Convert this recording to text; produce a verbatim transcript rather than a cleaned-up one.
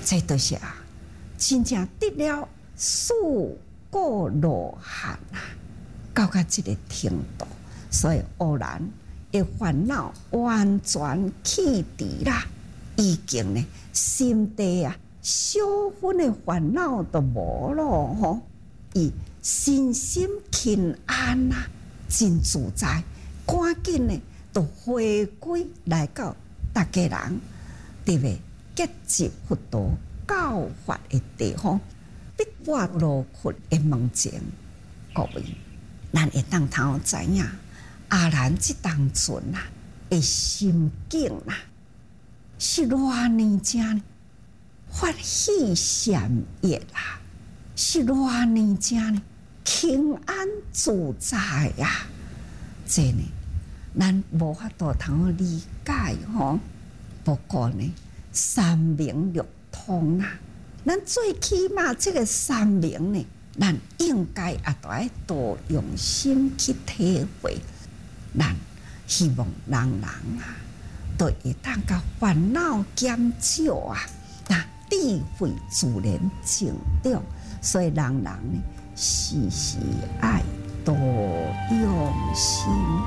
这都是啊，真正得了四顾罗汉啊，到达这个程度，所以偶然的烦恼完全去除啦，已经呢心地啊小分的烦恼都无咯吼，伊身心平安啊，真自在，赶紧呢都回归来到大家人对不？结集佛道教法的地方，必挖罗窟的门前，各位，咱会当头知影阿兰这当阵啊的心境啊，是偌呢正法喜善悦啊，是偌呢正平安自在啊！这呢，咱无法度通理解吼。不过呢，三明六通啊，咱最起码这个三明呢，咱应该也都要多用心去体会。咱希望人人啊，都会当甲烦恼减少啊，那智慧自然成长。所以人人呢，时时爱多用心。